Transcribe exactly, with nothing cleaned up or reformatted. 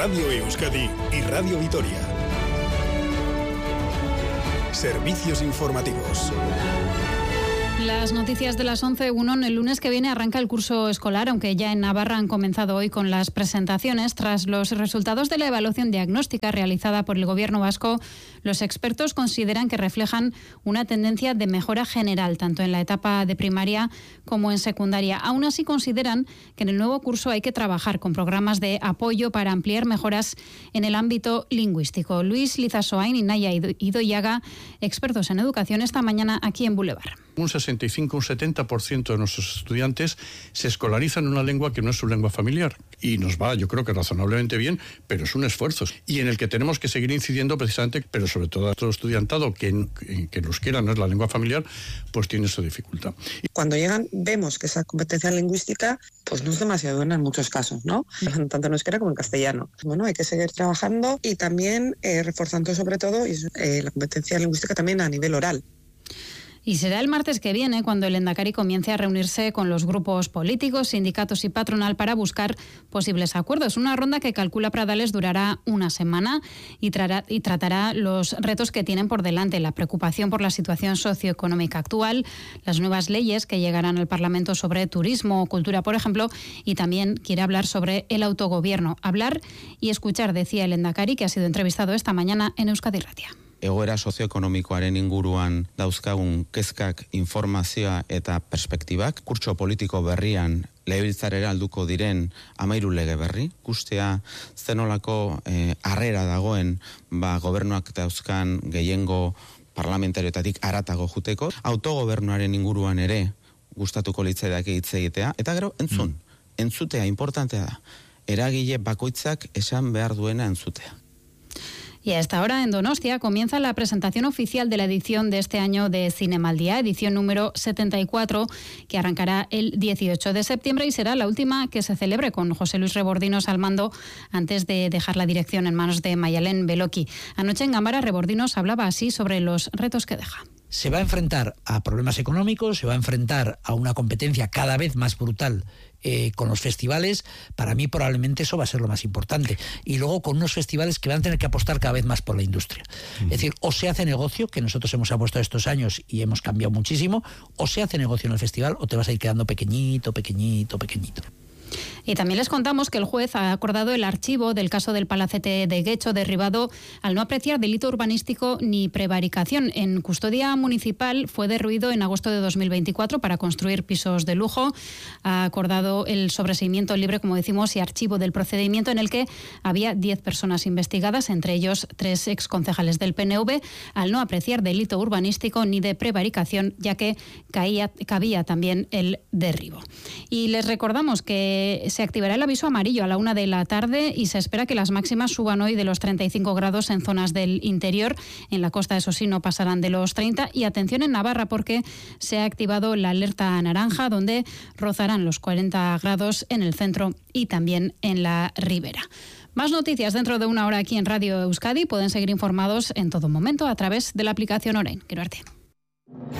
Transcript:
Radio Euskadi y Radio Vitoria. Servicios informativos. Las noticias de las once, uno, el lunes que viene arranca el curso escolar, aunque ya en Navarra han comenzado hoy con las presentaciones. Tras los resultados de la evaluación diagnóstica realizada por el Gobierno vasco, los expertos consideran que reflejan una tendencia de mejora general, tanto en la etapa de primaria como en secundaria. Aún así, consideran que en el nuevo curso hay que trabajar con programas de apoyo para ampliar mejoras en el ámbito lingüístico. Luis Lizasoain y Naya Idoyaga, expertos en educación, esta mañana aquí en Boulevard. Un sesenta y cinco, un setenta por ciento de nuestros estudiantes se escolarizan en una lengua que no es su lengua familiar. Y nos va, yo creo que razonablemente bien, pero es un esfuerzo. Y en el que tenemos que seguir incidiendo precisamente, pero sobre todo a todo estudiantado que, que el euskera no es la lengua familiar, pues tiene su dificultad. Cuando llegan, vemos que esa competencia lingüística pues no es demasiado buena en muchos casos, ¿no? Tanto en euskera como en castellano. Bueno, hay que seguir trabajando y también eh, reforzando sobre todo eh, la competencia lingüística también a nivel oral. Y será el martes que viene cuando el Lehendakari comience a reunirse con los grupos políticos, sindicatos y patronal para buscar posibles acuerdos. Una ronda que calcula Pradales durará una semana y, trará, y tratará los retos que tienen por delante, la preocupación por la situación socioeconómica actual, las nuevas leyes que llegarán al Parlamento sobre turismo o cultura, por ejemplo, y también quiere hablar sobre el autogobierno. Hablar y escuchar, decía el Lehendakari, que ha sido entrevistado esta mañana en Euskadi Irratia. Egoera sozioekonomikoaren inguruan dauzkagun kezkak, informazioa eta perspektibak, kurtso politiko berrian legebiltzarrera alduko diren hamairu lege berri, ikustea zenolako eh, harrera dagoen ba, gobernuak dauzkan gehiengo parlamentarioetatik haratago juteko, autogobernuaren inguruan ere gustatuko litzaidake hitz egitea, eta gero entzun, mm. entzutea importantea da, eragile bakoitzak esan behar duena entzutea. Y a esta hora en Donostia comienza la presentación oficial de la edición de este año de Cinemaldía, edición número setenta y cuatro, que arrancará el dieciocho de septiembre y será la última que se celebre con José Luis Rebordinos al mando antes de dejar la dirección en manos de Mayalen Beloki. Anoche en Gámbara, Rebordinos hablaba así sobre los retos que deja. Se va a enfrentar a problemas económicos, se va a enfrentar a una competencia cada vez más brutal eh, con los festivales. Para mí probablemente eso va a ser lo más importante. Y luego con unos festivales que van a tener que apostar cada vez más por la industria. Uh-huh. Es decir, o se hace negocio, que nosotros hemos apostado estos años y hemos cambiado muchísimo, o se hace negocio en el festival o te vas a ir quedando pequeñito, pequeñito, pequeñito. Y también les contamos que el juez ha acordado el archivo del caso del palacete de Guecho derribado al no apreciar delito urbanístico ni prevaricación. En custodia municipal fue derruido en agosto de dos mil veinticuatro para construir pisos de lujo. Ha acordado el sobreseimiento libre, como decimos, y archivo del procedimiento en el que había diez personas investigadas, entre ellos tres exconcejales del P N V, al no apreciar delito urbanístico ni de prevaricación, ya que caía, cabía también el derribo. Y les recordamos que se activará el aviso amarillo a la una de la tarde y se espera que las máximas suban hoy de los treinta y cinco grados en zonas del interior. En la costa, eso sí, no pasarán de los treinta. Y atención en Navarra, porque se ha activado la alerta naranja, donde rozarán los cuarenta grados en el centro y también en la ribera. Más noticias dentro de una hora aquí en Radio Euskadi. Pueden seguir informados en todo momento a través de la aplicación Orain. Quiero arte.